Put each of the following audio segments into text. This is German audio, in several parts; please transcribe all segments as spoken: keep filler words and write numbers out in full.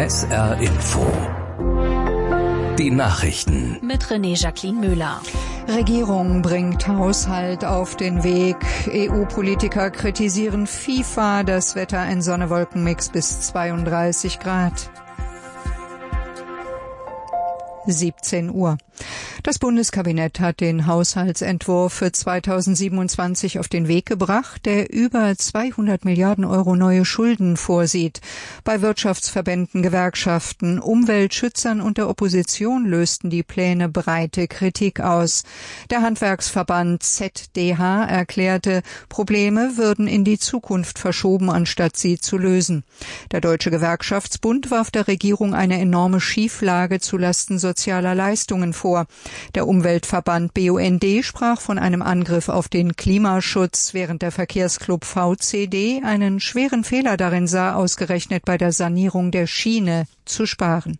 S R Info. Die Nachrichten. Mit René Jacqueline Müller. Regierung bringt Haushalt auf den Weg. E U-Politiker kritisieren FIFA. Das Wetter ein Sonne-Wolken-Mix bis zweiunddreißig Grad. siebzehn Uhr. Das Bundeskabinett hat den Haushaltsentwurf für zweitausendsiebenundzwanzig auf den Weg gebracht, der über zweihundert Milliarden Euro neue Schulden vorsieht. Bei Wirtschaftsverbänden, Gewerkschaften, Umweltschützern und der Opposition lösten die Pläne breite Kritik aus. Der Handwerksverband Z D H erklärte, Probleme würden in die Zukunft verschoben, anstatt sie zu lösen. Der Deutsche Gewerkschaftsbund warf der Regierung eine enorme Schieflage zulasten sozialer Leistungen vor. Der Umweltverband B U N D sprach von einem Angriff auf den Klimaschutz, während der Verkehrsclub V C D einen schweren Fehler darin sah, ausgerechnet bei der Sanierung der Schiene zu sparen.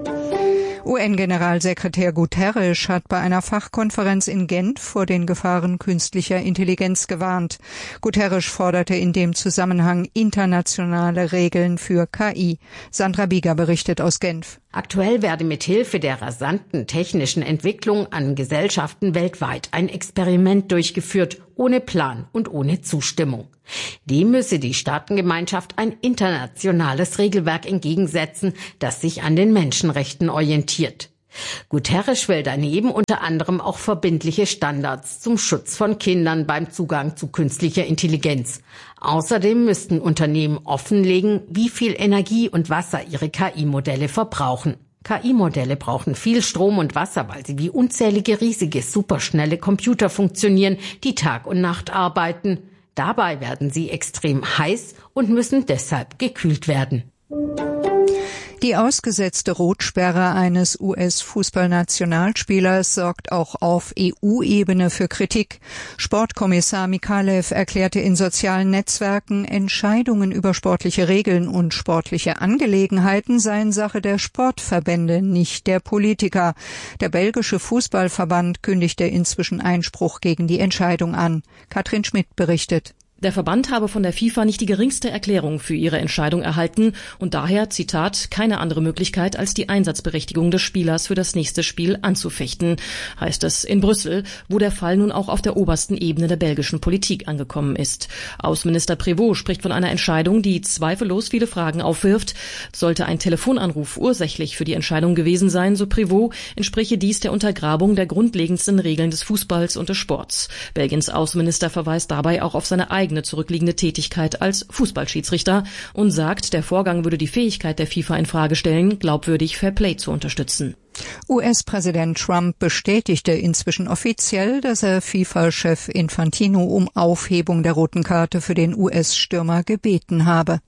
U N-Generalsekretär Guterres hat bei einer Fachkonferenz in Genf vor den Gefahren künstlicher Intelligenz gewarnt. Guterres forderte in dem Zusammenhang internationale Regeln für K I. Sandra Bieger berichtet aus Genf. Aktuell werde mithilfe der rasanten technischen Entwicklung an Gesellschaften weltweit ein Experiment durchgeführt, ohne Plan und ohne Zustimmung. Dem müsse die Staatengemeinschaft ein internationales Regelwerk entgegensetzen, das sich an den Menschenrechten orientiert. Guterres will daneben unter anderem auch verbindliche Standards zum Schutz von Kindern beim Zugang zu künstlicher Intelligenz. Außerdem müssten Unternehmen offenlegen, wie viel Energie und Wasser ihre K I-Modelle verbrauchen. K I-Modelle brauchen viel Strom und Wasser, weil sie wie unzählige riesige, superschnelle Computer funktionieren, die Tag und Nacht arbeiten. Dabei werden sie extrem heiß und müssen deshalb gekühlt werden. Die ausgesetzte Rotsperre eines U S-Fußballnationalspielers sorgt auch auf E U-Ebene für Kritik. Sportkommissar Mikalev erklärte in sozialen Netzwerken, Entscheidungen über sportliche Regeln und sportliche Angelegenheiten seien Sache der Sportverbände, nicht der Politiker. Der belgische Fußballverband kündigte inzwischen Einspruch gegen die Entscheidung an. Katrin Schmidt berichtet. Der Verband habe von der FIFA nicht die geringste Erklärung für ihre Entscheidung erhalten und daher, Zitat, keine andere Möglichkeit als die Einsatzberechtigung des Spielers für das nächste Spiel anzufechten, heißt es in Brüssel, wo der Fall nun auch auf der obersten Ebene der belgischen Politik angekommen ist. Außenminister Prévost spricht von einer Entscheidung, die zweifellos viele Fragen aufwirft. Sollte ein Telefonanruf ursächlich für die Entscheidung gewesen sein, so Prévost, entspreche dies der Untergrabung der grundlegendsten Regeln des Fußballs und des Sports. Belgiens Außenminister verweist dabei auch auf seine eigene eine zurückliegende Tätigkeit als Fußballschiedsrichter und sagt, der Vorgang würde die Fähigkeit der FIFA in Frage stellen, glaubwürdig Fairplay zu unterstützen. U S-Präsident Trump bestätigte inzwischen offiziell, dass er FIFA-Chef Infantino um Aufhebung der roten Karte für den U S-Stürmer gebeten habe.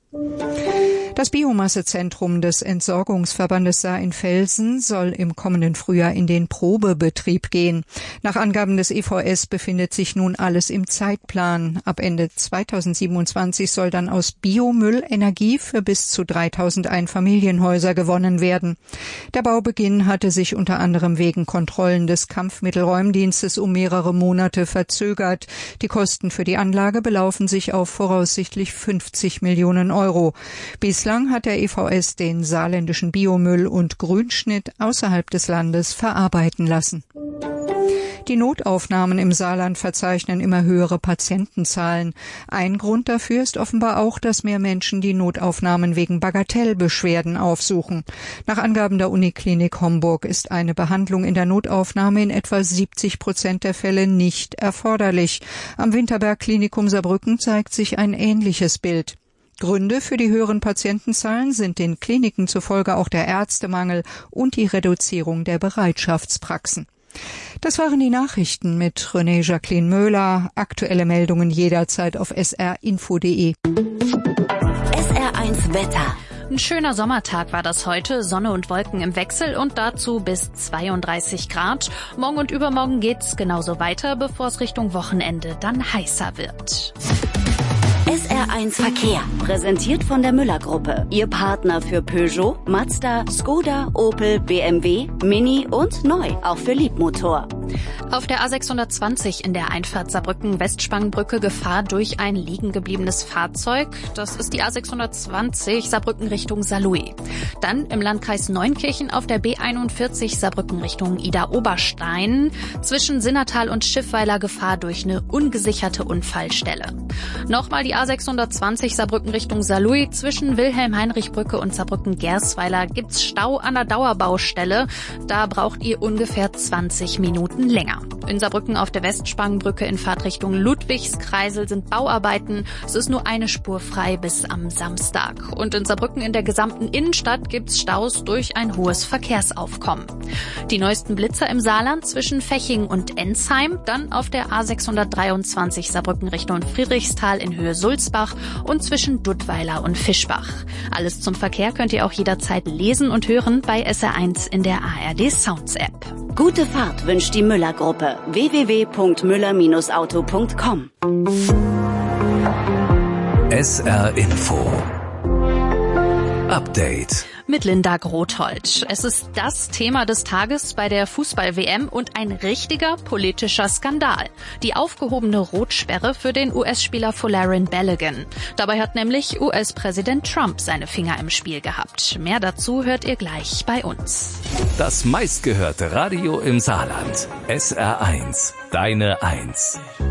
Das Biomassezentrum des Entsorgungsverbandes Saar-in-Velsen soll im kommenden Frühjahr in den Probebetrieb gehen. Nach Angaben des E V S befindet sich nun alles im Zeitplan. Ab Ende zweitausendsiebenundzwanzig soll dann aus Biomüll Energie für bis zu dreitausend Einfamilienhäuser gewonnen werden. Der Baubeginn hatte sich unter anderem wegen Kontrollen des Kampfmittelräumdienstes um mehrere Monate verzögert. Die Kosten für die Anlage belaufen sich auf voraussichtlich fünfzig Millionen Euro. Bislang hat der E V S den saarländischen Biomüll und Grünschnitt außerhalb des Landes verarbeiten lassen. Die Notaufnahmen im Saarland verzeichnen immer höhere Patientenzahlen. Ein Grund dafür ist offenbar auch, dass mehr Menschen die Notaufnahmen wegen Bagatellbeschwerden aufsuchen. Nach Angaben der Uniklinik Homburg ist eine Behandlung in der Notaufnahme in etwa siebzig Prozent der Fälle nicht erforderlich. Am Winterberg-Klinikum Saarbrücken zeigt sich ein ähnliches Bild. Gründe für die höheren Patientenzahlen sind den Kliniken zufolge auch der Ärztemangel und die Reduzierung der Bereitschaftspraxen. Das waren die Nachrichten mit René Jacqueline Müller. Aktuelle Meldungen jederzeit auf s r info punkt d e. S R eins Wetter. Ein schöner Sommertag war das heute, Sonne und Wolken im Wechsel und dazu bis zweiunddreißig Grad. Morgen und übermorgen geht's genauso weiter, bevor es Richtung Wochenende dann heißer wird. S R eins Verkehr, präsentiert von der Müller-Gruppe. Ihr Partner für Peugeot, Mazda, Skoda, Opel, B M W, Mini und neu, auch für Liebmotor. Auf der A sechshundertzwanzig in der Einfahrt Saarbrücken-Westspangenbrücke Gefahr durch ein liegen gebliebenes Fahrzeug. Das ist die A sechshundertzwanzig Saarbrücken Richtung Saarlouis. Dann im Landkreis Neunkirchen auf der B einundvierzig Saarbrücken Richtung Ida-Oberstein. Zwischen Sinnertal und Schiffweiler Gefahr durch eine ungesicherte Unfallstelle. Nochmal die A sechshundertzwanzig Saarbrücken Richtung Saarlouis. Zwischen Wilhelm-Heinrich-Brücke und Saarbrücken-Gersweiler gibt's Stau an der Dauerbaustelle. Da braucht ihr ungefähr zwanzig Minuten länger. In Saarbrücken auf der Westspangenbrücke in Fahrtrichtung Ludwigskreisel sind Bauarbeiten. Es ist nur eine Spur frei bis am Samstag. Und in Saarbrücken in der gesamten Innenstadt gibt's Staus durch ein hohes Verkehrsaufkommen. Die neuesten Blitzer im Saarland zwischen Feching und Ensheim, dann auf der A sechshundertdreiundzwanzig Saarbrücken Richtung Friedrichsthal in Höhe Sulzbach und zwischen Duttweiler und Fischbach. Alles zum Verkehr könnt ihr auch jederzeit lesen und hören bei S R eins in der A R D Sounds App. Gute Fahrt wünscht die Müller-Gruppe. w w w punkt müller Bindestrich auto punkt com. S R Info Update mit Linda Grothold. Es ist das Thema des Tages bei der Fußball-W M und ein richtiger politischer Skandal. Die aufgehobene Rotsperre für den U S-Spieler Folarin Balogun. Dabei hat nämlich U S-Präsident Trump seine Finger im Spiel gehabt. Mehr dazu hört ihr gleich bei uns. Das meistgehörte Radio im Saarland. S R eins. Deine Eins.